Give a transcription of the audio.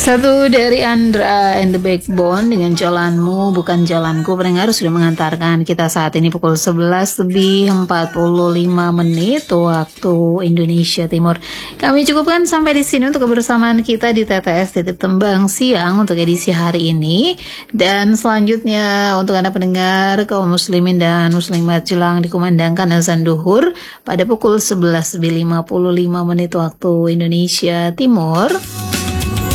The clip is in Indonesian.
Satu dari Andra and the Backbone dengan Jalanmu Bukan Jalanku. Pendengar sudah mengantarkan kita saat ini pukul 11 lebih 45 menit waktu Indonesia Timur. Kami cukupkan sampai di sini untuk kebersamaan kita di TTS Titip Tembang Siang untuk edisi hari ini. Dan selanjutnya untuk Anda pendengar kaum muslimin dan muslimat, jelang dikumandangkan azan duhur pada pukul 11 lebih 55 menit waktu Indonesia Timur.